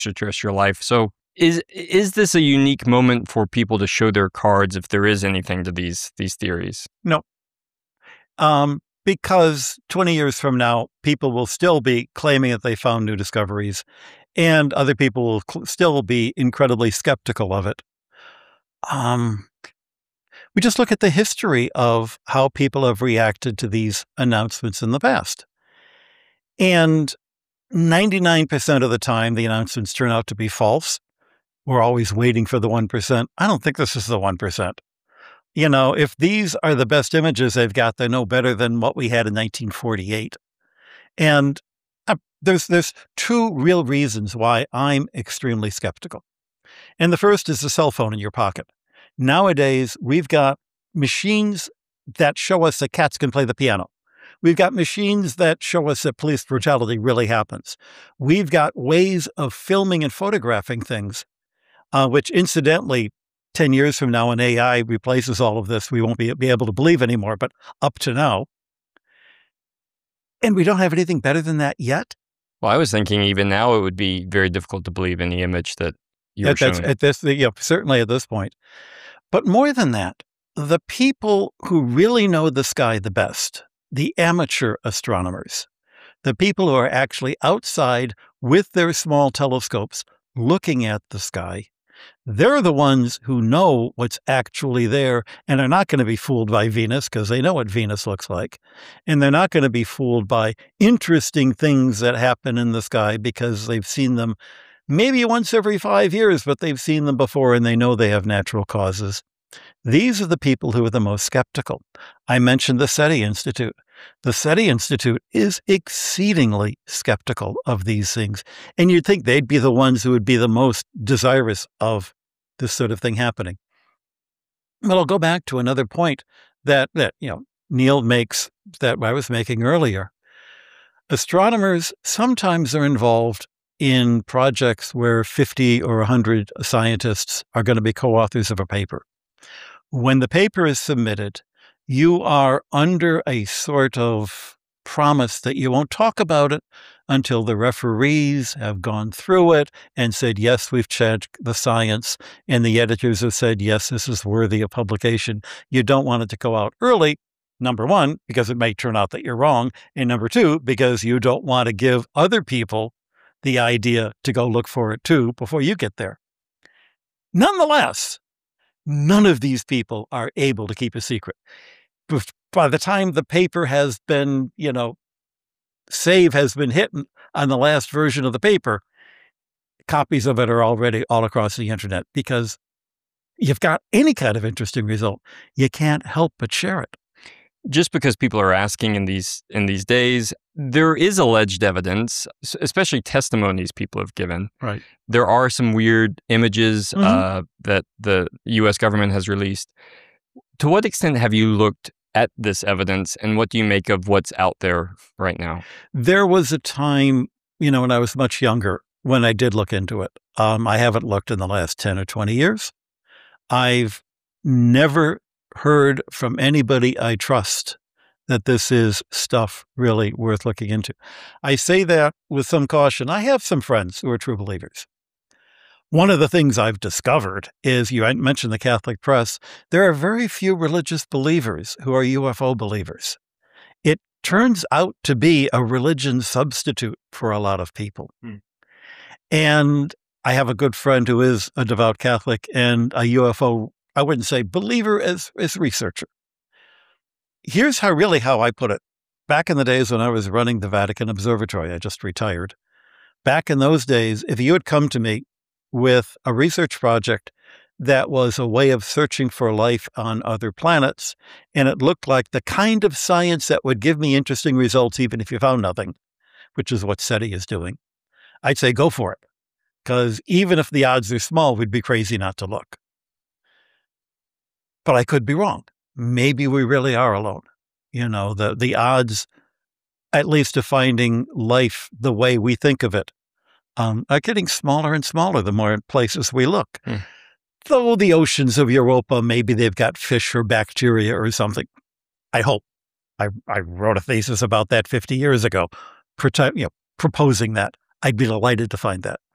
extraterrestrial life. So is this a unique moment for people to show their cards if there is anything to these theories? No. Because 20 years from now, people will still be claiming that they found new discoveries, and other people will still be incredibly skeptical of it. We just look at the history of how people have reacted to these announcements in the past. And 99% of the time, the announcements turn out to be false. We're always waiting for the 1%. I don't think this is the 1%. You know, if these are the best images they've got, they're no better than what we had in 1948. And there's two real reasons why I'm extremely skeptical. And the first is the cell phone in your pocket. Nowadays, we've got machines that show us that cats can play the piano. We've got machines that show us that police brutality really happens. We've got ways of filming and photographing things, which incidentally, 10 years from now, when AI replaces all of this, we won't be able to believe anymore, but up to now. And we don't have anything better than that yet. Well, I was thinking even now it would be very difficult to believe any image that you were showing. Certainly at this point. But more than that, the people who really know the sky the best, the amateur astronomers, the people who are actually outside with their small telescopes looking at the sky, they're the ones who know what's actually there and are not going to be fooled by Venus because they know what Venus looks like. And they're not going to be fooled by interesting things that happen in the sky because they've seen them maybe once every 5 years, but they've seen them before and they know they have natural causes. These are the people who are the most skeptical. I mentioned the SETI Institute. The SETI Institute is exceedingly skeptical of these things. And you'd think they'd be the ones who would be the most desirous of this sort of thing happening. But I'll go back to another point that Neil makes that I was making earlier. Astronomers sometimes are involved in projects where 50 or 100 scientists are going to be co-authors of a paper. When the paper is submitted, you are under a sort of promise that you won't talk about it until the referees have gone through it and said, yes, we've checked the science, and the editors have said, yes, this is worthy of publication. You don't want it to go out early, number one, because it may turn out that you're wrong, and number two, because you don't want to give other people the idea to go look for it too before you get there. Nonetheless, none of these people are able to keep a secret. By the time the paper has been, save has been hit on the last version of the paper, copies of it are already all across the internet because you've got any kind of interesting result. You can't help but share it. Just because people are asking in these days, there is alleged evidence, especially testimonies people have given. Right. There are some weird images that the U.S. government has released. To what extent have you looked at this evidence, and what do you make of what's out there right now? There was a time, when I was much younger, when I did look into it. I haven't looked in the last 10 or 20 years. I've never heard from anybody I trust that this is stuff really worth looking into. I say that with some caution. I have some friends who are true believers. One of the things I've discovered is, you mentioned the Catholic press, there are very few religious believers who are UFO believers. It turns out to be a religion substitute for a lot of people. And I have a good friend who is a devout Catholic and a UFO, I wouldn't say believer, as researcher. Here's how I put it. Back in the days when I was running the Vatican Observatory, I just retired. Back in those days, if you had come to me with a research project that was a way of searching for life on other planets, and it looked like the kind of science that would give me interesting results even if you found nothing, which is what SETI is doing, I'd say go for it. Because even if the odds are small, we'd be crazy not to look. But I could be wrong. Maybe we really are alone. The odds, at least of finding life the way we think of it, are getting smaller and smaller the more places we look. Though the oceans of Europa, maybe they've got fish or bacteria or something. I hope. I wrote a thesis about that 50 years ago, proposing that. I'd be delighted to find that.